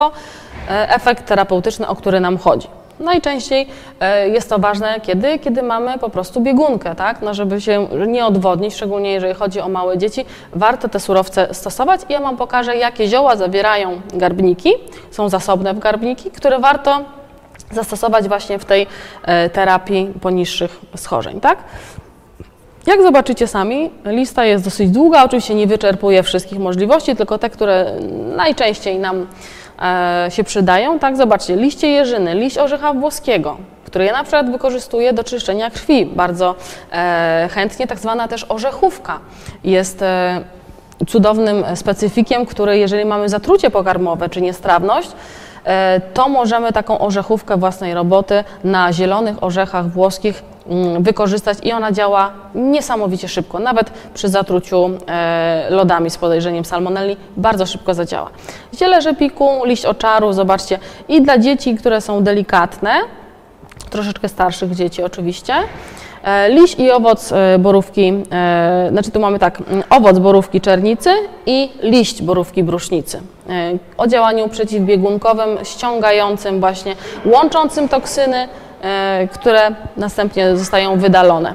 efekt terapeutyczny, o który nam chodzi. Najczęściej jest to ważne kiedy mamy po prostu biegunkę, tak? No, żeby się nie odwodnić, szczególnie jeżeli chodzi o małe dzieci, warto te surowce stosować i ja Wam pokażę, jakie zioła zawierają garbniki, są zasobne w garbniki, które warto zastosować właśnie w tej terapii poniższych schorzeń, tak? Jak zobaczycie sami, lista jest dosyć długa, oczywiście nie wyczerpuje wszystkich możliwości, tylko te, które najczęściej nam się przydają. Tak, zobaczcie, liście jeżyny, liść orzecha włoskiego, który ja na przykład wykorzystuję do czyszczenia krwi bardzo chętnie, tak zwana też orzechówka. Jest cudownym specyfikiem, który jeżeli mamy zatrucie pokarmowe czy niestrawność, to możemy taką orzechówkę własnej roboty na zielonych orzechach włoskich wykorzystać i ona działa niesamowicie szybko. Nawet przy zatruciu lodami z podejrzeniem salmonelli bardzo szybko zadziała. Ziele rzepiku, liść oczaru, zobaczcie, i dla dzieci, które są delikatne, troszeczkę starszych dzieci oczywiście, liść i owoc borówki, znaczy tu mamy tak, owoc borówki czernicy i liść borówki brusznicy. O działaniu przeciwbiegunkowym, ściągającym właśnie, łączącym toksyny, które następnie zostają wydalone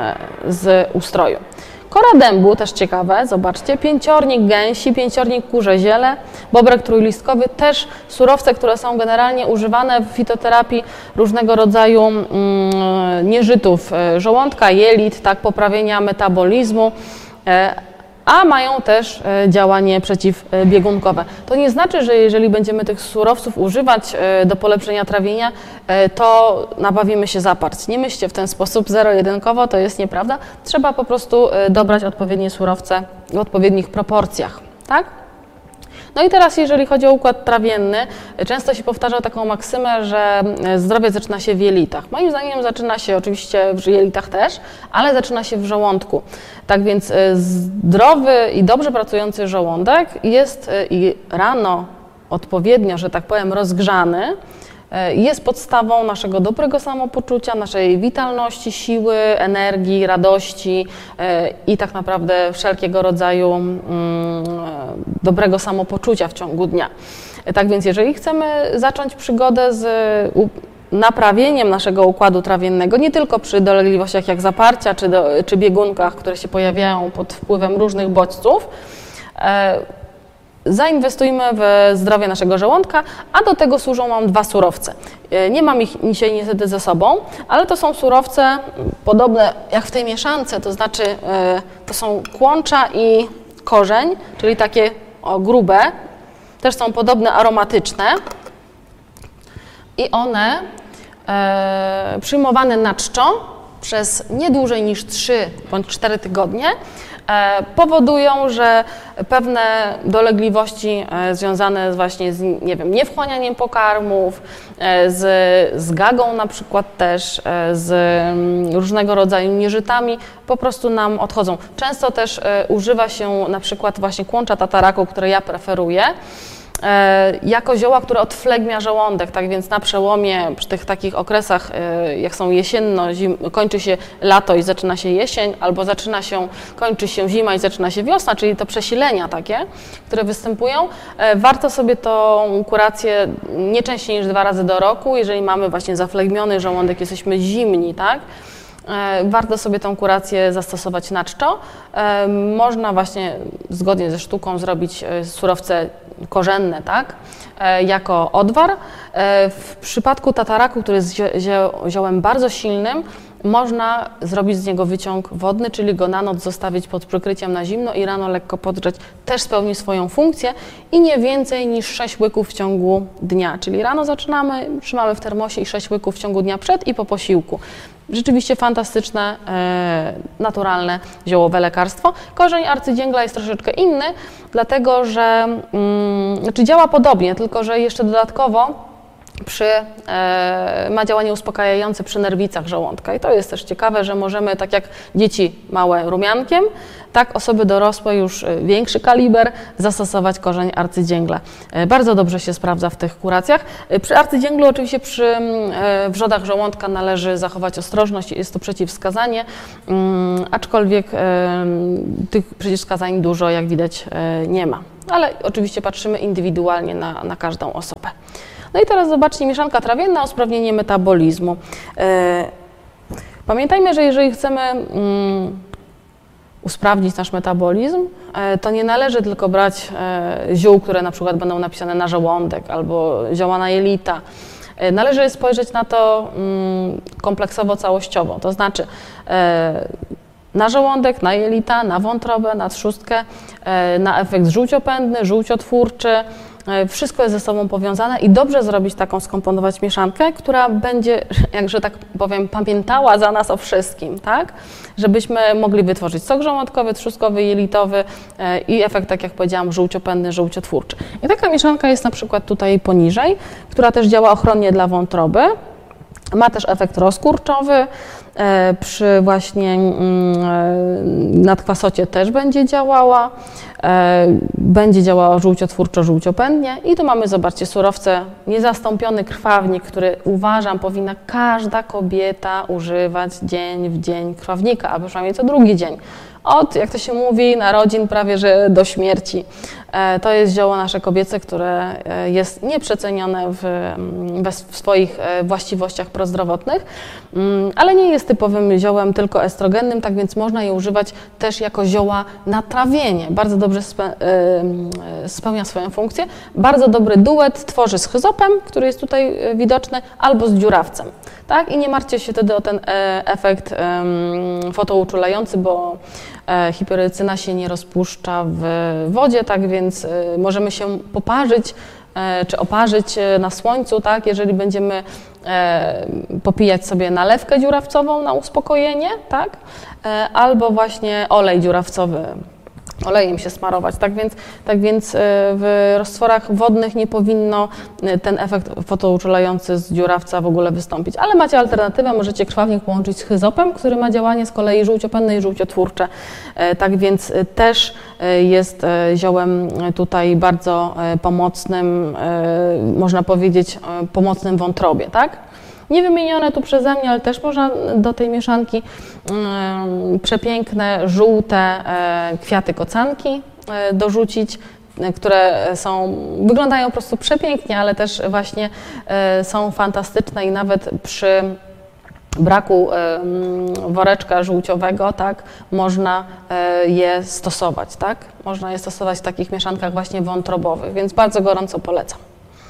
z ustroju. Kora dębu, też ciekawe, zobaczcie, pięciornik gęsi, pięciornik kurze ziele, bobrek trójlistkowy, też surowce, które są generalnie używane w fitoterapii różnego rodzaju nieżytów żołądka, jelit, tak, poprawienia metabolizmu, a mają też działanie przeciwbiegunkowe. To nie znaczy, że jeżeli będziemy tych surowców używać do polepszenia trawienia, to nabawimy się zaparć. Nie myślcie w ten sposób zero-jedynkowo, to jest nieprawda. Trzeba po prostu dobrać odpowiednie surowce w odpowiednich proporcjach, tak? No i teraz jeżeli chodzi o układ trawienny, często się powtarza taką maksymę, że zdrowie zaczyna się w jelitach. Moim zdaniem zaczyna się oczywiście w jelitach też, ale zaczyna się w żołądku. Tak więc zdrowy i dobrze pracujący żołądek jest i rano odpowiednio, że tak powiem, rozgrzany, jest podstawą naszego dobrego samopoczucia, naszej witalności, siły, energii, radości i tak naprawdę wszelkiego rodzaju dobrego samopoczucia w ciągu dnia. Tak więc jeżeli chcemy zacząć przygodę z naprawieniem naszego układu trawiennego, nie tylko przy dolegliwościach jak zaparcia czy biegunkach, które się pojawiają pod wpływem różnych bodźców, zainwestujmy w zdrowie naszego żołądka, a do tego służą nam dwa surowce. Nie mam ich dzisiaj niestety ze sobą, ale to są surowce podobne jak w tej mieszance, to znaczy to są kłącza i korzeń, czyli takie grube, też są podobne, aromatyczne i one przyjmowane na czczo przez nie dłużej niż 3 bądź 4 tygodnie powodują, że pewne dolegliwości związane właśnie z, nie wiem, niewchłanianiem pokarmów, z gagą na przykład też, z różnego rodzaju nieżytami po prostu nam odchodzą. Często też używa się na przykład właśnie kłącza tataraku, które ja preferuję, jako zioła, które odflegmia żołądek, tak więc na przełomie przy tych takich okresach, jak są jesienno, kończy się lato i zaczyna się jesień, albo kończy się zima i zaczyna się wiosna, czyli to przesilenia takie, które występują, warto sobie tą kurację nie częściej niż 2 razy do roku, jeżeli mamy właśnie zaflegmiony żołądek, jesteśmy zimni, tak? Warto sobie tą kurację zastosować na czczo. Można właśnie zgodnie ze sztuką zrobić surowce korzenne, tak, jako odwar. W przypadku tataraku, który jest ziołem bardzo silnym, można zrobić z niego wyciąg wodny, czyli go na noc zostawić pod przykryciem na zimno i rano lekko podgrzać. Też spełni swoją funkcję i nie więcej niż 6 łyków w ciągu dnia. Czyli rano zaczynamy, trzymamy w termosie i 6 łyków w ciągu dnia przed i po posiłku. Rzeczywiście fantastyczne, naturalne, ziołowe lekarstwo. Korzeń arcydzięgla jest troszeczkę inny, dlatego że znaczy działa podobnie, tylko że jeszcze dodatkowo ma działanie uspokajające przy nerwicach żołądka. I to jest też ciekawe, że możemy, tak jak dzieci małe rumiankiem, tak osoby dorosłe już większy kaliber, zastosować korzeń arcydzięgla. Bardzo dobrze się sprawdza w tych kuracjach. Przy arcydzięglu oczywiście przy wrzodach żołądka należy zachować ostrożność, jest to przeciwwskazanie, aczkolwiek tych przeciwwskazań dużo, jak widać, nie ma. ale oczywiście patrzymy indywidualnie na każdą osobę. No i teraz zobaczcie, mieszanka trawienna, usprawnienie metabolizmu. Pamiętajmy, że jeżeli chcemy usprawnić nasz metabolizm, to nie należy tylko brać ziół, które na przykład będą napisane na żołądek albo zioła na jelita. Należy spojrzeć na to kompleksowo, całościowo, to znaczy na żołądek, na jelita, na wątrobę, na trzustkę, na efekt żółciopędny, żółciotwórczy. Wszystko jest ze sobą powiązane i dobrze zrobić taką, skomponować mieszankę, która będzie, jakże tak powiem, pamiętała za nas o wszystkim, tak? Żebyśmy mogli wytworzyć sok żołądkowy, trzustkowy, jelitowy i efekt, tak jak powiedziałam, żółciopędny, żółciotwórczy. I taka mieszanka jest na przykład tutaj poniżej, która też działa ochronnie dla wątroby. Ma też efekt rozkurczowy, przy właśnie nadkwasocie też będzie działała, żółciotwórczo, żółciopędnie i tu mamy, zobaczcie, surowce, niezastąpiony krwawnik, który uważam powinna każda kobieta używać dzień w dzień krwawnika, a przynajmniej co drugi dzień. Od, jak to się mówi, narodzin prawie że do śmierci. To jest zioło nasze kobiece, które jest nieprzecenione w swoich właściwościach prozdrowotnych, ale nie jest typowym ziołem tylko estrogennym, tak więc można je używać też jako zioła na trawienie. Bardzo dobrze spełnia swoją funkcję. Bardzo dobry duet tworzy z hyzopem, który jest tutaj widoczny, albo z dziurawcem. Tak? I nie martwcie się wtedy o ten efekt fotouczulający, bo hiperycyna się nie rozpuszcza w wodzie, tak więc możemy się poparzyć czy oparzyć na słońcu, tak? Jeżeli będziemy popijać sobie nalewkę dziurawcową na uspokojenie, tak? Albo właśnie olej dziurawcowy, olejem się smarować. Tak więc w roztworach wodnych nie powinno ten efekt fotouczulający z dziurawca w ogóle wystąpić. Ale macie alternatywę, możecie krwawnik połączyć z hyzopem, który ma działanie z kolei żółciopędne i żółciotwórcze. Tak więc też jest ziołem tutaj bardzo pomocnym, można powiedzieć pomocnym wątrobie, tak? Nie wymienione tu przeze mnie, ale też można do tej mieszanki przepiękne, żółte kwiaty kocanki dorzucić, które wyglądają po prostu przepięknie, ale też właśnie są fantastyczne i nawet przy braku woreczka żółciowego, tak, można je stosować, tak? Można je stosować w takich mieszankach właśnie wątrobowych, więc bardzo gorąco polecam.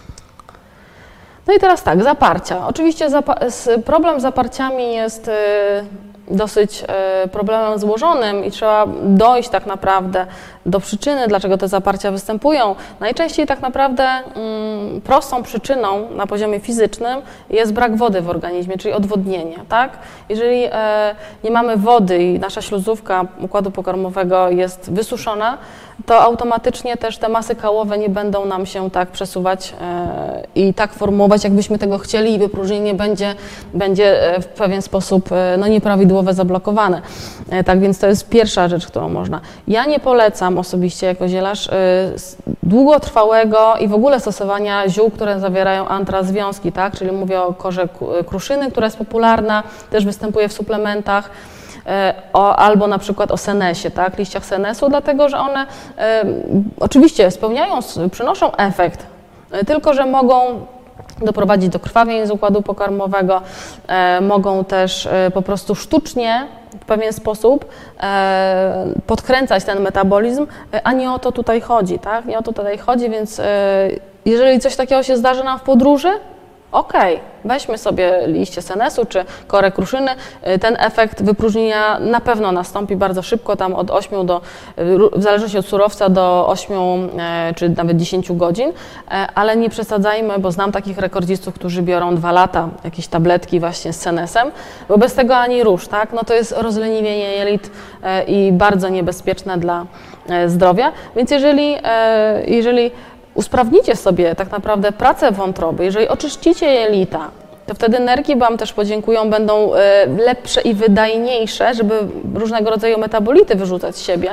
No i teraz tak, zaparcia. Oczywiście problem z zaparciami jest dosyć problemem złożonym i trzeba dojść tak naprawdę do przyczyny, dlaczego te zaparcia występują. Najczęściej tak naprawdę prostą przyczyną na poziomie fizycznym jest brak wody w organizmie, czyli odwodnienie, tak? Jeżeli nie mamy wody i nasza śluzówka układu pokarmowego jest wysuszona, to automatycznie też te masy kałowe nie będą nam się tak przesuwać i tak formować, jakbyśmy tego chcieli i wypróżnienie będzie w pewien sposób nieprawidłowe, zablokowane. Tak więc to jest pierwsza rzecz, którą można. Ja nie polecam osobiście jako zielarz długotrwałego i w ogóle stosowania ziół, które zawierają antrazwiązki, tak? Czyli mówię o korze kruszyny, która jest popularna, też występuje w suplementach. Albo na przykład o senesie, tak, liściach senesu, dlatego że one oczywiście przynoszą efekt, tylko że mogą doprowadzić do krwawień z układu pokarmowego, mogą też po prostu sztucznie w pewien sposób podkręcać ten metabolizm, a nie o to tutaj chodzi, tak? Nie o to tutaj chodzi, więc jeżeli coś takiego się zdarzy nam w podróży, okej, weźmy sobie liście senesu czy korę kruszyny, ten efekt wypróżnienia na pewno nastąpi bardzo szybko, tam od 8 w zależności od surowca do 8 czy nawet 10 godzin, ale nie przesadzajmy, bo znam takich rekordzistów, którzy biorą 2 lata jakieś tabletki właśnie z senesem, bo bez tego ani rusz, tak? No to jest rozleniwienie jelit i bardzo niebezpieczne dla zdrowia, więc jeżeli usprawnicie sobie tak naprawdę pracę wątroby, jeżeli oczyścicie jelita, to wtedy nerki Wam też podziękują, będą lepsze i wydajniejsze, żeby różnego rodzaju metabolity wyrzucać z siebie,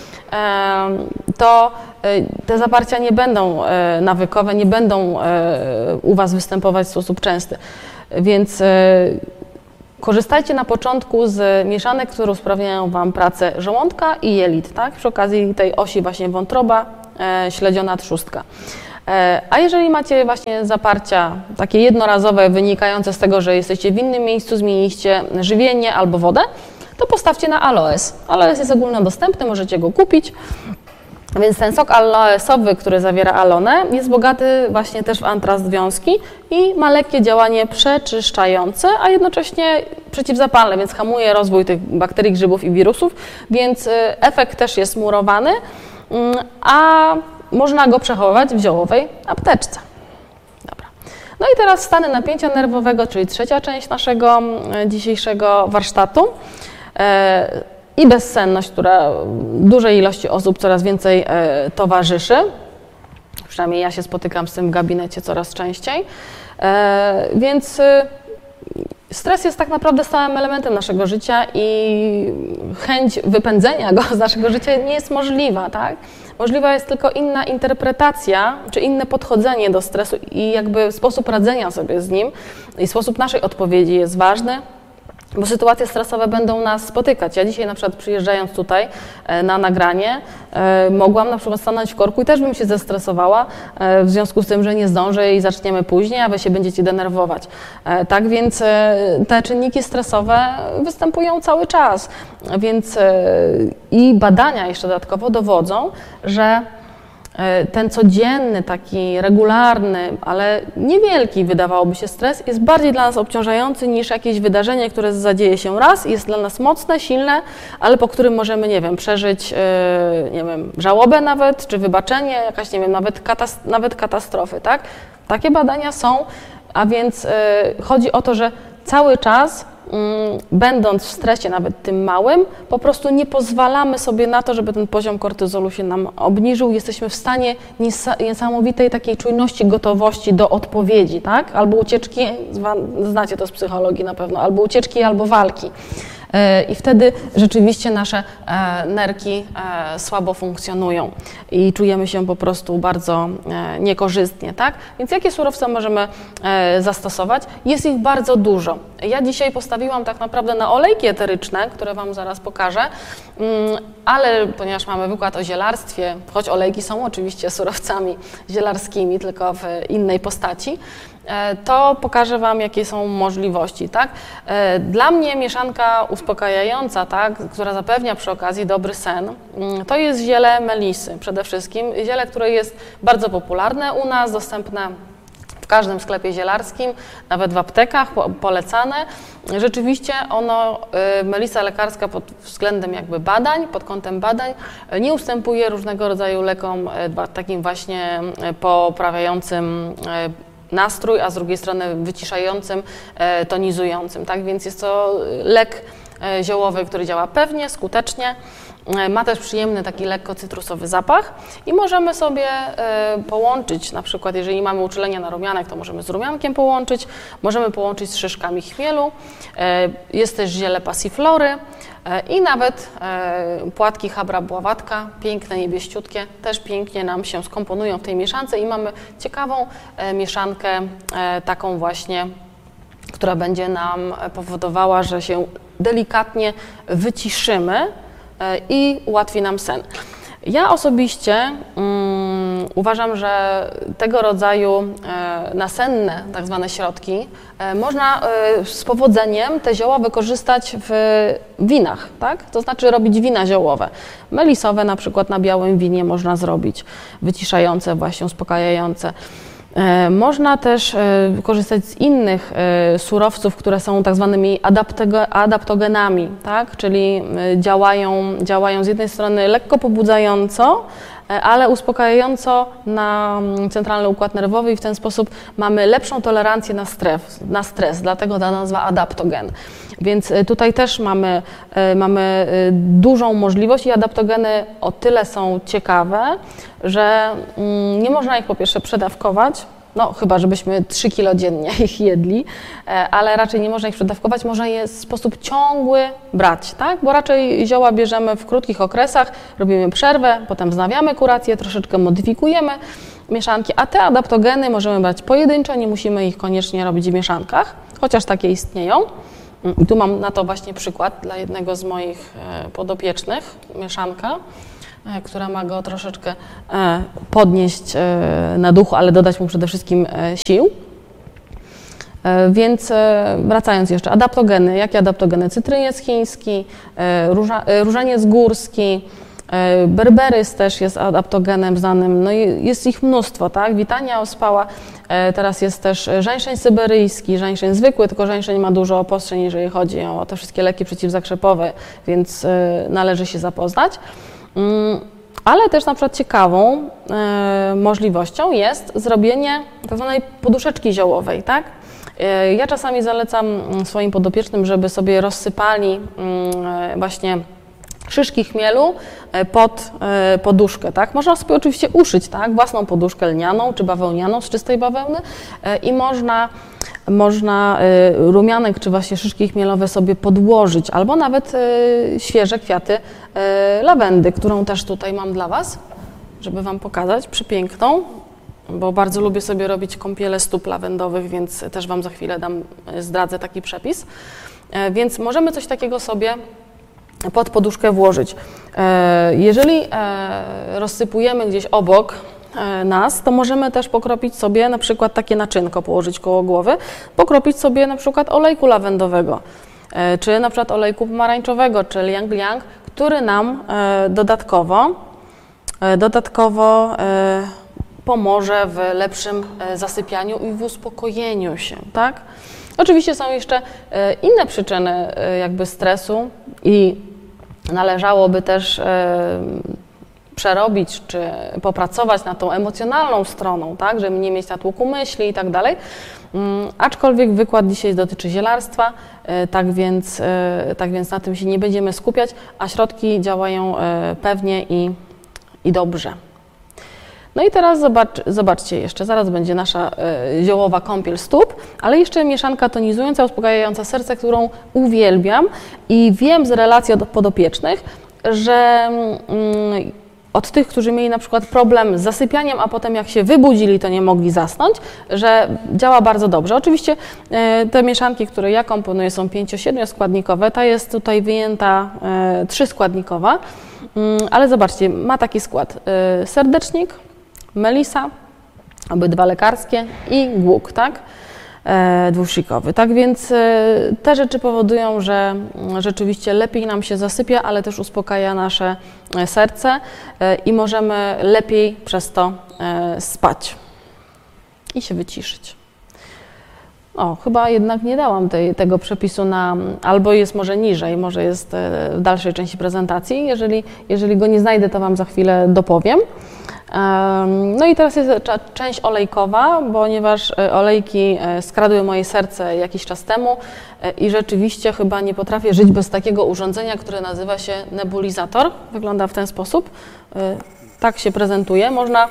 to te zaparcia nie będą nawykowe, nie będą u Was występować w sposób częsty. Więc korzystajcie na początku z mieszanek, które usprawniają Wam pracę żołądka i jelit, tak? Przy okazji tej osi właśnie wątroba, śledziona trzustka. A jeżeli macie właśnie zaparcia takie jednorazowe, wynikające z tego, że jesteście w innym miejscu, zmieniliście żywienie albo wodę, to postawcie na aloes. Aloes jest ogólnodostępny, możecie go kupić. Więc ten sok aloesowy, który zawiera alonę, jest bogaty właśnie też w antrazwiązki i ma lekkie działanie przeczyszczające, a jednocześnie przeciwzapalne, więc hamuje rozwój tych bakterii, grzybów i wirusów, więc efekt też jest murowany, a można go przechowywać w ziołowej apteczce. Dobra. No i teraz stany napięcia nerwowego, czyli trzecia część naszego dzisiejszego warsztatu. I bezsenność, która dużej ilości osób coraz więcej towarzyszy. Przynajmniej ja się spotykam z tym w gabinecie coraz częściej. Więc stres jest tak naprawdę stałym elementem naszego życia i chęć wypędzenia go z naszego życia nie jest możliwa, tak? Możliwa jest tylko inna interpretacja, czy inne podchodzenie do stresu i jakby sposób radzenia sobie z nim i sposób naszej odpowiedzi jest ważny. Bo sytuacje stresowe będą nas spotykać. Ja dzisiaj na przykład przyjeżdżając tutaj na nagranie mogłam na przykład stanąć w korku i też bym się zestresowała w związku z tym, że nie zdążę i zaczniemy później, a wy się będziecie denerwować. Tak więc te czynniki stresowe występują cały czas. Więc i badania jeszcze dodatkowo dowodzą, że ten codzienny, taki regularny, ale niewielki wydawałoby się stres jest bardziej dla nas obciążający niż jakieś wydarzenie, które zadzieje się raz, jest dla nas mocne, silne, ale po którym możemy, nie wiem, przeżyć, nie wiem, żałobę nawet, czy wybaczenie, jakaś, nie wiem, nawet katastrofy, tak? Takie badania są, a więc chodzi o to, że cały czas będąc w stresie, nawet tym małym, po prostu nie pozwalamy sobie na to, żeby ten poziom kortyzolu się nam obniżył. Jesteśmy w stanie niesamowitej takiej czujności, gotowości do odpowiedzi, tak? Albo ucieczki, znacie to z psychologii na pewno, albo ucieczki, albo walki. I wtedy rzeczywiście nasze nerki słabo funkcjonują i czujemy się po prostu bardzo niekorzystnie, tak? Więc jakie surowce możemy zastosować? Jest ich bardzo dużo. Ja dzisiaj postawiłam tak naprawdę na olejki eteryczne, które Wam zaraz pokażę, ale ponieważ mamy wykład o zielarstwie, choć olejki są oczywiście surowcami zielarskimi, tylko w innej postaci, to pokażę Wam, jakie są możliwości, tak? Dla mnie mieszanka uspokajająca, tak, która zapewnia przy okazji dobry sen, to jest ziele melisy przede wszystkim. Ziele, które jest bardzo popularne u nas, dostępne w każdym sklepie zielarskim, nawet w aptekach, polecane. Rzeczywiście ono, melisa lekarska pod względem jakby badań, pod kątem badań, nie ustępuje różnego rodzaju lekom takim właśnie poprawiającym nastrój, a z drugiej strony wyciszającym, tonizującym, tak? Więc jest to lek ziołowy, który działa pewnie, skutecznie. Ma też przyjemny taki lekko cytrusowy zapach i możemy sobie połączyć, na przykład jeżeli mamy uczulenie na rumianek, to możemy z rumiankiem połączyć, możemy połączyć z szyszkami chmielu, jest też ziele passiflory i nawet płatki habra bławatka, piękne, niebieściutkie, też pięknie nam się skomponują w tej mieszance i mamy ciekawą mieszankę taką właśnie, która będzie nam powodowała, że się delikatnie wyciszymy i ułatwi nam sen. Ja osobiście uważam, że tego rodzaju nasenne, tak zwane środki, można z powodzeniem te zioła wykorzystać w winach, tak? To znaczy robić wina ziołowe. Melisowe na przykład na białym winie można zrobić, wyciszające, właśnie uspokajające. Można też korzystać z innych surowców, które są tak zwanymi adaptogenami, tak? Czyli działają z jednej strony lekko pobudzająco, ale uspokajająco na centralny układ nerwowy i w ten sposób mamy lepszą tolerancję na stres, dlatego ta nazwa adaptogen. Więc tutaj też mamy dużą możliwość i adaptogeny o tyle są ciekawe, że nie można ich po pierwsze przedawkować, no chyba żebyśmy 3 kilo dziennie ich jedli, ale raczej nie można ich przedawkować, można je w sposób ciągły brać, tak? Bo raczej zioła bierzemy w krótkich okresach, robimy przerwę, potem wznawiamy kurację, troszeczkę modyfikujemy mieszanki, a te adaptogeny możemy brać pojedynczo, nie musimy ich koniecznie robić w mieszankach, chociaż takie istnieją. I tu mam na to właśnie przykład dla jednego z moich podopiecznych, mieszanka. która ma go troszeczkę podnieść na duchu, ale dodać mu przede wszystkim sił. Więc wracając jeszcze, adaptogeny. Jakie adaptogeny? Cytryniec chiński, różaniec górski, berberys też jest adaptogenem znanym, no i jest ich mnóstwo, tak? Witania ospała, teraz jest też żeńszeń syberyjski, żeńszeń zwykły, tylko żeńszeń ma dużo obostrzeń, jeżeli chodzi o te wszystkie leki przeciwzakrzepowe, więc należy się zapoznać. Ale też na przykład ciekawą możliwością jest zrobienie pewnej poduszeczki ziołowej, tak? Ja czasami zalecam swoim podopiecznym, żeby sobie rozsypali właśnie szyszki chmielu pod poduszkę, tak? Można sobie oczywiście uszyć, tak? Własną poduszkę lnianą czy bawełnianą z czystej bawełny i można rumianek czy właśnie szyszki chmielowe sobie podłożyć, albo nawet świeże kwiaty lawendy, którą też tutaj mam dla Was, żeby Wam pokazać, przepiękną, bo bardzo lubię sobie robić kąpiele stóp lawendowych, więc też Wam za chwilę zdradzę taki przepis. Więc możemy coś takiego sobie pod poduszkę włożyć. Jeżeli rozsypujemy gdzieś obok nas, to możemy też pokropić sobie na przykład takie naczynko, położyć koło głowy, pokropić sobie na przykład olejku lawendowego, czy na przykład olejku pomarańczowego, czy liang liang, który nam dodatkowo pomoże w lepszym zasypianiu i w uspokojeniu się, tak? Oczywiście są jeszcze inne przyczyny jakby stresu i należałoby też przerobić czy popracować nad tą emocjonalną stroną, tak, żeby nie mieć natłoku myśli i tak dalej. Aczkolwiek wykład dzisiaj dotyczy zielarstwa, tak więc na tym się nie będziemy skupiać, a środki działają pewnie i dobrze. No i teraz zobaczcie jeszcze, zaraz będzie nasza ziołowa kąpiel stóp, ale jeszcze mieszanka tonizująca, uspokajająca serce, którą uwielbiam i wiem z relacji od podopiecznych, że od tych, którzy mieli na przykład problem z zasypianiem, a potem jak się wybudzili, to nie mogli zasnąć, że działa bardzo dobrze. Oczywiście te mieszanki, które ja komponuję, są 5-7 składnikowe, ta jest tutaj wyjęta 3-składnikowa, ale zobaczcie, ma taki skład: serdecznik, melisa, obydwa lekarskie i głuk, tak? Dwuszczykowy. Tak więc te rzeczy powodują, że rzeczywiście lepiej nam się zasypia, ale też uspokaja nasze serce i możemy lepiej przez to spać i się wyciszyć. O, chyba jednak nie dałam tego przepisu albo jest może niżej, może jest w dalszej części prezentacji. Jeżeli go nie znajdę, to Wam za chwilę dopowiem. No i teraz jest część olejkowa, ponieważ olejki skradły moje serce jakiś czas temu i rzeczywiście chyba nie potrafię żyć bez takiego urządzenia, które nazywa się nebulizator. Wygląda w ten sposób. Tak się prezentuje. Można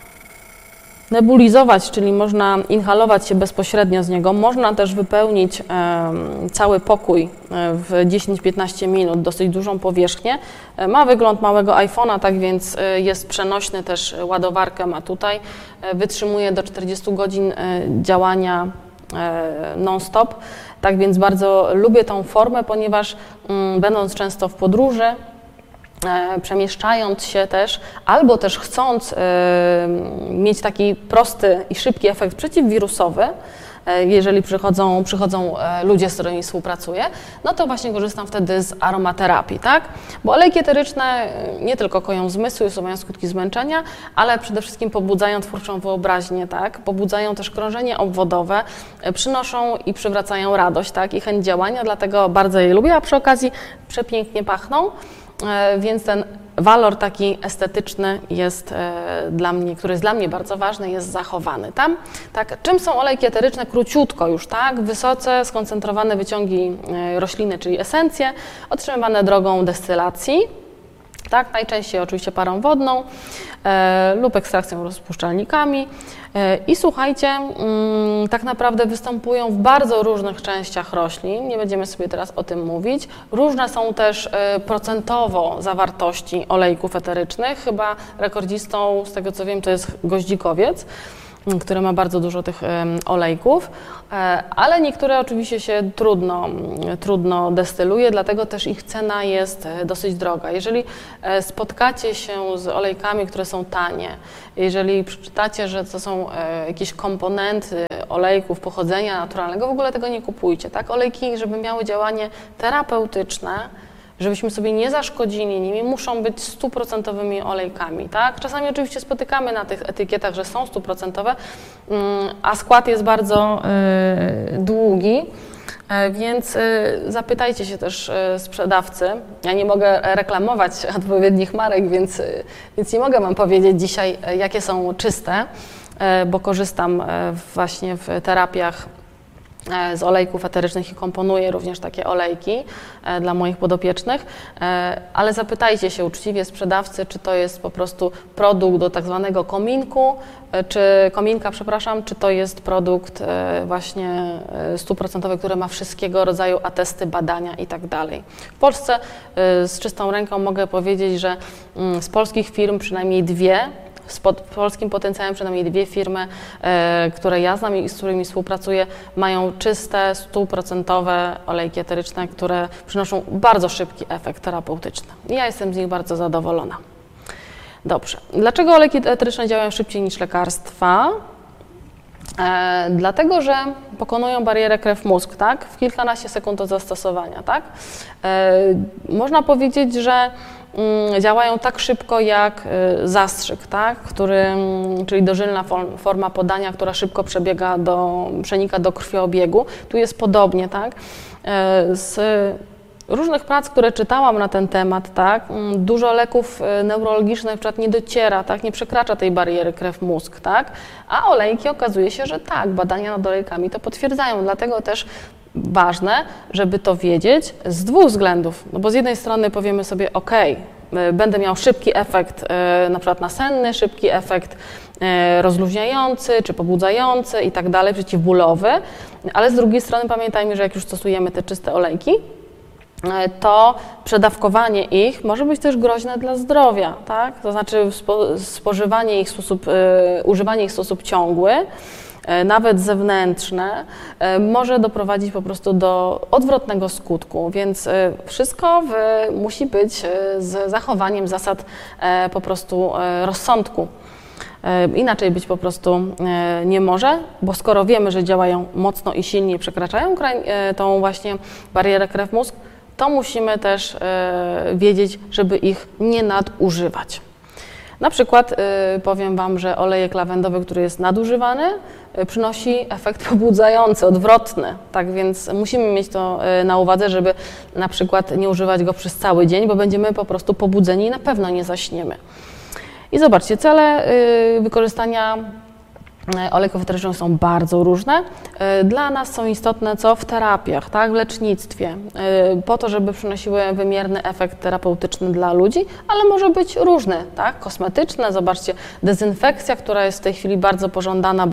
nebulizować, czyli można inhalować się bezpośrednio z niego. Można też wypełnić cały pokój w 10-15 minut, dosyć dużą powierzchnię. Ma wygląd małego iPhone'a, tak więc jest przenośny, też ładowarkę ma tutaj. Wytrzymuje do 40 godzin działania non-stop. Tak więc bardzo lubię tą formę, ponieważ będąc często w podróży, przemieszczając się też, albo też chcąc mieć taki prosty i szybki efekt przeciwwirusowy, jeżeli przychodzą ludzie, z którymi współpracuję, no to właśnie korzystam wtedy z aromaterapii, tak? Bo olejki eteryczne nie tylko koją zmysły, usuwają skutki zmęczenia, ale przede wszystkim pobudzają twórczą wyobraźnię, tak? Pobudzają też krążenie obwodowe, przynoszą i przywracają radość, tak? I chęć działania, dlatego bardzo je lubię, a przy okazji przepięknie pachną. Więc ten walor taki estetyczny jest dla mnie, który jest dla mnie bardzo ważny, jest zachowany tam. Tak, czym są olejki eteryczne? Króciutko już, tak? Wysoce skoncentrowane wyciągi rośliny, czyli esencje, otrzymywane drogą destylacji. Tak, najczęściej oczywiście parą wodną lub ekstrakcją rozpuszczalnikami. I słuchajcie, tak naprawdę występują w bardzo różnych częściach roślin, nie będziemy sobie teraz o tym mówić. Różne są też procentowo zawartości olejków eterycznych, chyba rekordzistą, z tego co wiem, to jest goździkowiec. które ma bardzo dużo tych olejków, ale niektóre oczywiście się trudno destyluje, dlatego też ich cena jest dosyć droga. Jeżeli spotkacie się z olejkami, które są tanie, jeżeli przeczytacie, że to są jakieś komponenty olejków pochodzenia naturalnego, w ogóle tego nie kupujcie. Tak? Olejki, żeby miały działanie terapeutyczne, żebyśmy sobie nie zaszkodzili nimi, muszą być 100% olejkami, tak? Czasami oczywiście spotykamy na tych etykietach, że są 100%, a skład jest bardzo długi, więc zapytajcie się też sprzedawcy. Ja nie mogę reklamować odpowiednich marek, więc nie mogę Wam powiedzieć dzisiaj, jakie są czyste, bo korzystam właśnie w terapiach z olejków eterycznych i komponuję również takie olejki dla moich podopiecznych, ale zapytajcie się uczciwie sprzedawcy, czy to jest po prostu produkt do tak zwanego kominka, czy to jest produkt właśnie 100%, który ma wszystkiego rodzaju atesty, badania i tak dalej. W Polsce z czystą ręką mogę powiedzieć, że z polskich firm przynajmniej dwie, z polskim potencjałem przynajmniej dwie firmy, które ja znam i z którymi współpracuję, mają czyste, 100% olejki eteryczne, które przynoszą bardzo szybki efekt terapeutyczny. I ja jestem z nich bardzo zadowolona. Dobrze. Dlaczego olejki eteryczne działają szybciej niż lekarstwa? Dlatego, że pokonują barierę krew-mózg, tak? W kilkanaście sekund od zastosowania, tak? Można powiedzieć, że działają tak szybko jak zastrzyk, tak? Czyli dożylna forma podania, która szybko przenika do krwiobiegu. Tu jest podobnie, tak? Z różnych prac, które czytałam na ten temat, tak? Dużo leków neurologicznych na przykład nie dociera, tak? Nie przekracza tej bariery krew-mózg, tak? A olejki okazuje się, że tak, badania nad olejkami to potwierdzają, dlatego też ważne, żeby to wiedzieć z dwóch względów, no bo z jednej strony powiemy sobie, ok, będę miał szybki efekt na przykład nasenny, szybki efekt rozluźniający czy pobudzający i tak dalej, przeciwbólowy, ale z drugiej strony pamiętajmy, że jak już stosujemy te czyste olejki, to przedawkowanie ich może być też groźne dla zdrowia, tak? To znaczy używanie ich w sposób ciągły, nawet zewnętrzne, może doprowadzić po prostu do odwrotnego skutku, więc wszystko musi być z zachowaniem zasad po prostu rozsądku. Inaczej być po prostu nie może, bo skoro wiemy, że działają mocno i silnie, przekraczają tą właśnie barierę krew-mózg, to musimy też wiedzieć, żeby ich nie nadużywać. Na przykład powiem Wam, że olejek lawendowy, który jest nadużywany, przynosi efekt pobudzający, odwrotny. Tak więc musimy mieć to na uwadze, żeby na przykład nie używać go przez cały dzień, bo będziemy po prostu pobudzeni i na pewno nie zaśniemy. I zobaczcie, cele wykorzystania olejków eterycznych są bardzo różne. Dla nas są istotne w terapiach, tak, w lecznictwie, po to, żeby przynosiły wymierny efekt terapeutyczny dla ludzi, ale może być różny, tak, kosmetyczne, zobaczcie, dezynfekcja, która jest w tej chwili bardzo pożądana,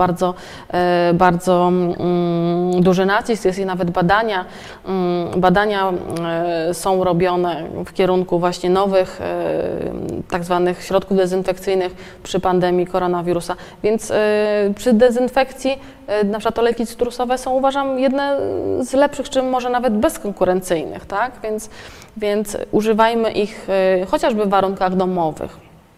bardzo duży nacisk, jest i nawet badania są robione w kierunku właśnie nowych tak zwanych środków dezynfekcyjnych przy pandemii koronawirusa, więc przy dezynfekcji na przykład olejki cytrusowe są, uważam, jedne z lepszych, czy może nawet bezkonkurencyjnych, tak? Więc używajmy ich chociażby w warunkach domowych.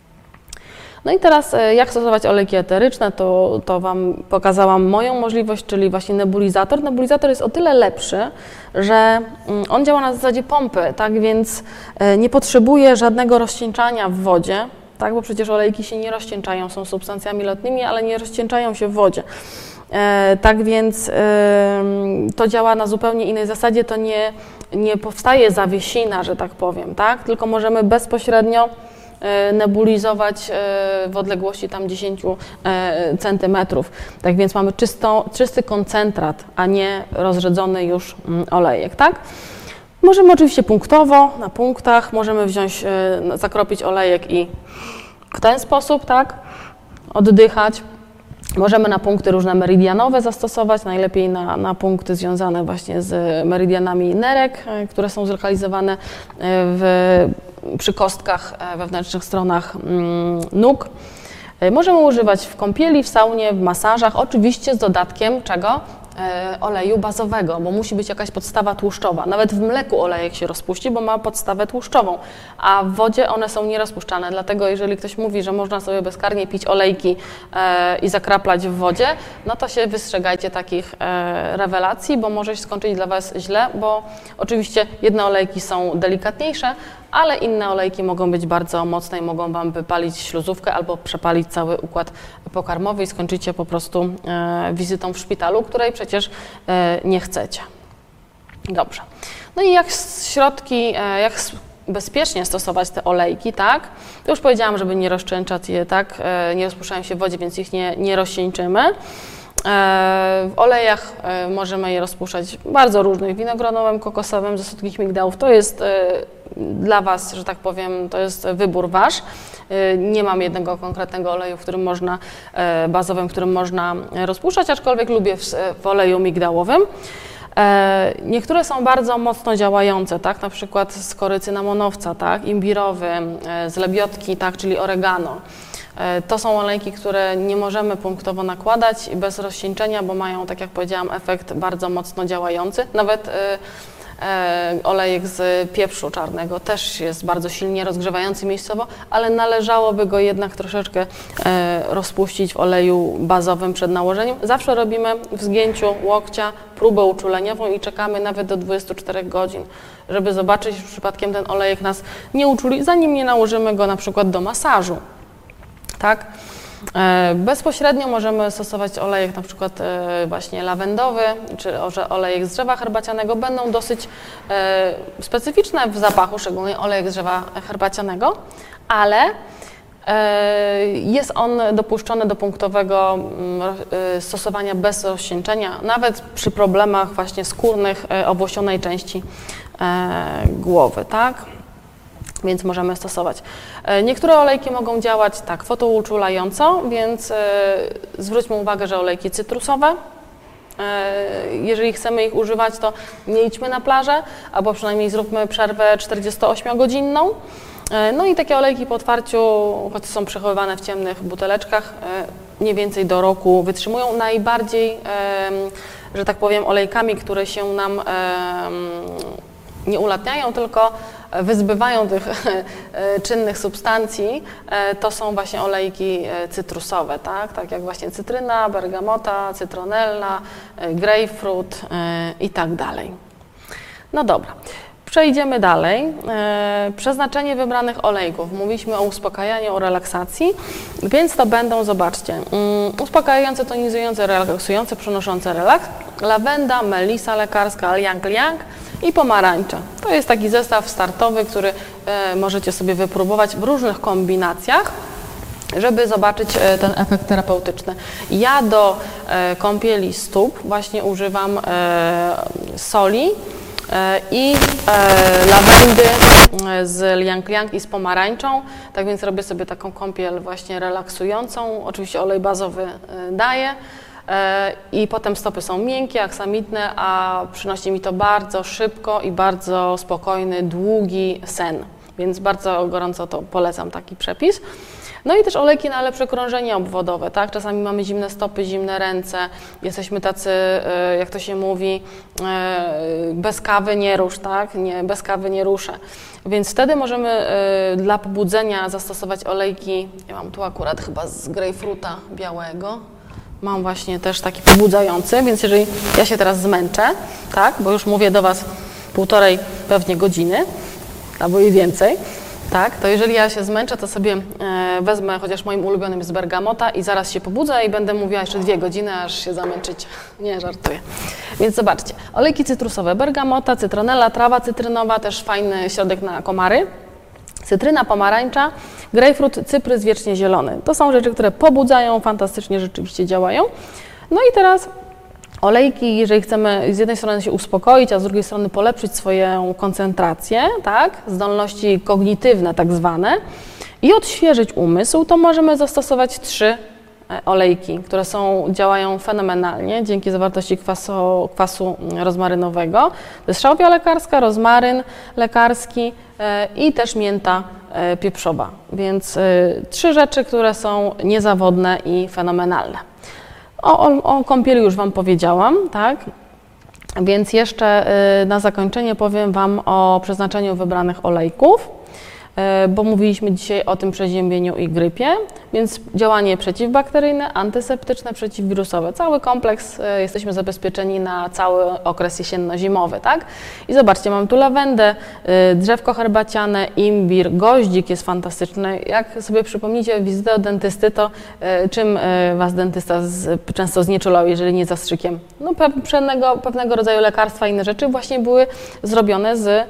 No i teraz jak stosować olejki eteryczne, to Wam pokazałam moją możliwość, czyli właśnie nebulizator. Nebulizator jest o tyle lepszy, że on działa na zasadzie pompy, tak? Więc nie potrzebuje żadnego rozcieńczania w wodzie, tak, bo przecież olejki się nie rozcieńczają, są substancjami lotnymi, ale nie rozcieńczają się w wodzie. Tak więc to działa na zupełnie innej zasadzie, to nie powstaje zawiesina, że tak powiem, tak, tylko możemy bezpośrednio nebulizować w odległości tam 10 centymetrów. Tak więc mamy czysty koncentrat, a nie rozrzedzony już olejek, tak? Możemy oczywiście punktowo, na punktach, możemy wziąć, zakropić olejek i w ten sposób, tak, oddychać. Możemy na punkty różne meridianowe zastosować, najlepiej na punkty związane właśnie z meridianami nerek, które są zlokalizowane przy kostkach wewnętrznych stronach nóg. Możemy używać w kąpieli, w saunie, w masażach, oczywiście z dodatkiem czego? Oleju bazowego, bo musi być jakaś podstawa tłuszczowa. Nawet w mleku olejek się rozpuści, bo ma podstawę tłuszczową, a w wodzie one są nierozpuszczalne. Dlatego jeżeli ktoś mówi, że można sobie bezkarnie pić olejki i zakraplać w wodzie, no to się wystrzegajcie takich rewelacji, bo może się skończyć dla Was źle, bo oczywiście jedne olejki są delikatniejsze, ale inne olejki mogą być bardzo mocne i mogą Wam wypalić śluzówkę albo przepalić cały układ pokarmowy i skończycie po prostu wizytą w szpitalu, której przecież nie chcecie. Dobrze. No i jak bezpiecznie stosować te olejki, tak? To już powiedziałam, żeby nie rozcieńczać je, tak? Nie rozpuszczają się w wodzie, więc ich nie rozcieńczymy. W olejach możemy je rozpuszczać bardzo różnych, winogronowym, kokosowym, ze słodkich migdałów. To jest dla Was, że tak powiem, to jest wybór Wasz. Nie mam jednego konkretnego oleju, bazowym, którym można rozpuszczać, aczkolwiek lubię w oleju migdałowym. Niektóre są bardzo mocno działające, tak? Na przykład z kory cynamonowca, tak? Imbirowy, z lebiotki, tak? Czyli oregano. To są olejki, które nie możemy punktowo nakładać bez rozcieńczenia, bo mają, tak jak powiedziałam, efekt bardzo mocno działający. Nawet olejek z pieprzu czarnego też jest bardzo silnie rozgrzewający miejscowo, ale należałoby go jednak troszeczkę rozpuścić w oleju bazowym przed nałożeniem. Zawsze robimy w zgięciu łokcia próbę uczuleniową i czekamy nawet do 24 godzin, żeby zobaczyć, czy przypadkiem ten olejek nas nie uczuli, zanim nie nałożymy go na przykład do masażu. Tak? Bezpośrednio możemy stosować olejek na przykład właśnie lawendowy, czy olejek z drzewa herbacianego. Będą dosyć specyficzne w zapachu, szczególnie olejek z drzewa herbacianego, ale jest on dopuszczony do punktowego stosowania bez rozcieńczenia, nawet przy problemach właśnie skórnych owłosionej części głowy, tak? Więc możemy stosować. Niektóre olejki mogą działać tak fotouczulająco, więc zwróćmy uwagę, że olejki cytrusowe, jeżeli chcemy ich używać, to nie idźmy na plażę, albo przynajmniej zróbmy przerwę 48-godzinną. No i takie olejki po otwarciu, choć są przechowywane w ciemnych buteleczkach, mniej więcej do roku wytrzymują. Najbardziej, że tak powiem, olejkami, które się nam nie ulatniają, tylko wyzbywają tych czynnych substancji, to są właśnie olejki cytrusowe, tak jak właśnie cytryna, bergamota, cytronella, grapefruit i tak dalej. No dobra, przejdziemy dalej. Przeznaczenie wybranych olejków. Mówiliśmy o uspokajaniu, o relaksacji, więc to będą, zobaczcie, uspokajające, tonizujące, relaksujące, przynoszące relaks, lawenda, melisa lekarska, ylang-ylang i pomarańcza. To jest taki zestaw startowy, który możecie sobie wypróbować w różnych kombinacjach, żeby zobaczyć ten efekt terapeutyczny. Ja do kąpieli stóp właśnie używam soli i lawendy z ylang-ylang i z pomarańczą, tak więc robię sobie taką kąpiel właśnie relaksującą, oczywiście olej bazowy daję i potem stopy są miękkie, aksamitne, a przynosi mi to bardzo szybko i bardzo spokojny, długi sen, więc bardzo gorąco to polecam taki przepis. No i też olejki na lepsze krążenie obwodowe, tak? Czasami mamy zimne stopy, zimne ręce, jesteśmy tacy, jak to się mówi, bez kawy nie rusz, tak? Bez kawy nie ruszę. Więc wtedy możemy dla pobudzenia zastosować olejki, ja mam tu akurat chyba z grejpfruta białego, mam właśnie też taki pobudzający, więc jeżeli ja się teraz zmęczę, tak? Bo już mówię do Was półtorej pewnie godziny, albo i więcej, tak, to jeżeli ja się zmęczę, to sobie wezmę, chociaż moim ulubionym jest bergamota i zaraz się pobudzę i będę mówiła jeszcze 2 godziny, aż się zamęczycie. Nie, żartuję. Więc zobaczcie, olejki cytrusowe, bergamota, cytronella, trawa cytrynowa, też fajny środek na komary, cytryna, pomarańcza, grejpfrut, cyprys wiecznie zielony. To są rzeczy, które pobudzają, fantastycznie rzeczywiście działają. No i teraz olejki, jeżeli chcemy z jednej strony się uspokoić, a z drugiej strony polepszyć swoją koncentrację, tak, zdolności kognitywne tak zwane i odświeżyć umysł, to możemy zastosować 3 olejki, które działają fenomenalnie dzięki zawartości kwasu rozmarynowego. To jest szałwia lekarska, rozmaryn lekarski i też mięta pieprzowa. Więc 3 rzeczy, które są niezawodne i fenomenalne. O kąpieli już Wam powiedziałam, tak? Więc jeszcze na zakończenie powiem Wam o przeznaczeniu wybranych olejków, bo mówiliśmy dzisiaj o tym przeziębieniu i grypie, więc działanie przeciwbakteryjne, antyseptyczne, przeciwwirusowe. Cały kompleks jesteśmy zabezpieczeni na cały okres jesienno-zimowy, tak? I zobaczcie, mam tu lawendę, drzewko herbaciane, imbir, goździk jest fantastyczny. Jak sobie przypomnicie wizytę do dentysty, to czym Was dentysta często znieczulał, jeżeli nie zastrzykiem? No pewnego rodzaju lekarstwa i inne rzeczy właśnie były zrobione z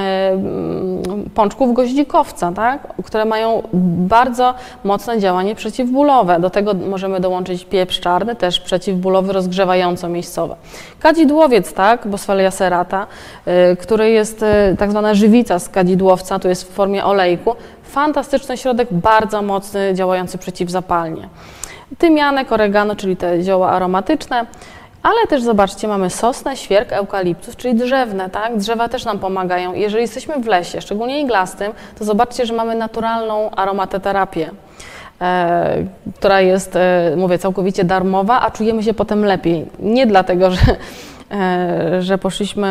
pączków goździkowca, tak? Które mają bardzo mocne działanie przeciwbólowe. Do tego możemy dołączyć pieprz czarny, też przeciwbólowy, rozgrzewająco-miejscowy. Kadzidłowiec, tak? Boswellia serrata, który jest tak zwana żywica z kadzidłowca, tu jest w formie olejku. Fantastyczny środek, bardzo mocny, działający przeciwzapalnie. Tymianek, oregano, czyli te zioła aromatyczne. Ale też zobaczcie, mamy sosnę, świerk, eukaliptus, czyli drzewne, tak? Drzewa też nam pomagają. Jeżeli jesteśmy w lesie, szczególnie iglastym, to zobaczcie, że mamy naturalną aromatoterapię, która jest, mówię, całkowicie darmowa, a czujemy się potem lepiej. Nie dlatego, że poszliśmy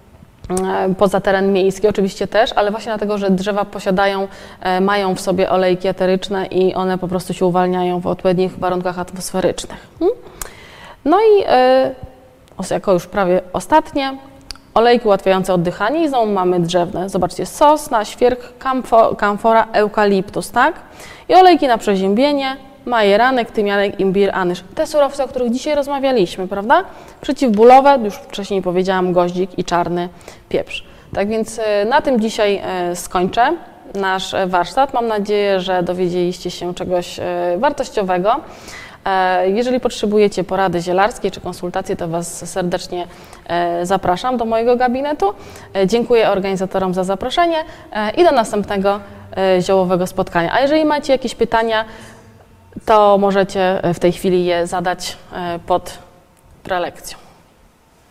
poza teren miejski, oczywiście też, ale właśnie dlatego, że drzewa mają w sobie olejki eteryczne i one po prostu się uwalniają w odpowiednich warunkach atmosferycznych. No i jako już prawie ostatnie, olejki ułatwiające oddychanie i znowu mamy drzewne. Zobaczcie, sosna, świerk, kamfora, eukaliptus, tak? I olejki na przeziębienie, majeranek, tymianek, imbir, anyż. Te surowce, o których dzisiaj rozmawialiśmy, prawda? Przeciwbólowe, już wcześniej powiedziałam, goździk i czarny pieprz. Tak więc na tym dzisiaj skończę nasz warsztat. Mam nadzieję, że dowiedzieliście się czegoś wartościowego. Jeżeli potrzebujecie porady zielarskiej czy konsultacji, to Was serdecznie zapraszam do mojego gabinetu. Dziękuję organizatorom za zaproszenie i do następnego ziołowego spotkania. A jeżeli macie jakieś pytania, to możecie w tej chwili je zadać pod prelekcją.